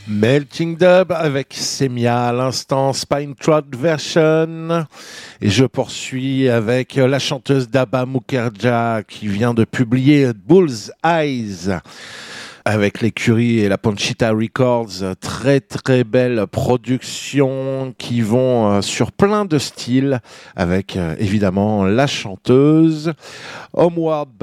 Melting Dub avec Semia à l'instant, Spine Trot Version. Et je poursuis avec la chanteuse Daba Mukherjee qui vient de publier Bull's Eyes avec l'écurie et la Ponchita Records. Très très belle production qui vont sur plein de styles avec évidemment la chanteuse Homeward